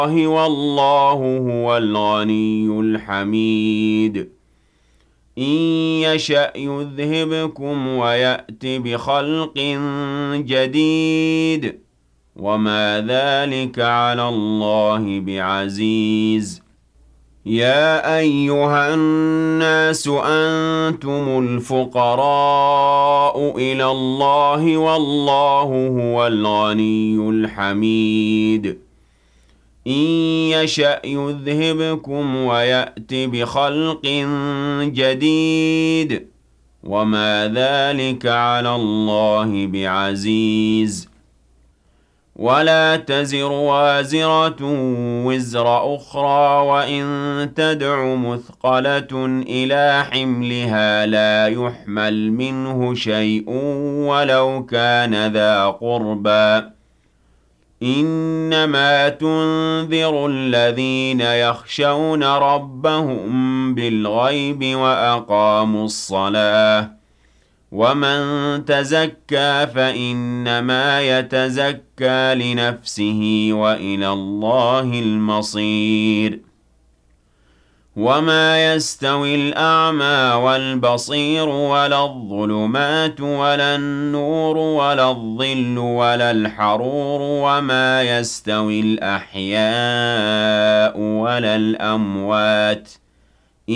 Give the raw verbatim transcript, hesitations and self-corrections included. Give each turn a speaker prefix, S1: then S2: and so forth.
S1: والله هو الغني الحميد إن يشأ يذهبكم ويأت بخلق جديد وما ذلك على الله بعزيز يا أيها الناس أنتم الفقراء إلى الله والله هو الغني الحميد إن يشأ يذهبكم ويأت بخلق جديد وما ذلك على الله بعزيز ولا تزر وازرة وزر أخرى وإن تدع مثقلة إلى حملها لا يحمل منه شيء ولو كان ذا قربى إنما تنذر الذين يخشون ربهم بالغيب وأقاموا الصلاة ومن تزكى فإنما يتزكى لنفسه وإلى الله المصير وما يستوي الأعمى والبصير ولا الظلمات ولا النور ولا الظل ولا الحرور وما يستوي الأحياء ولا الأموات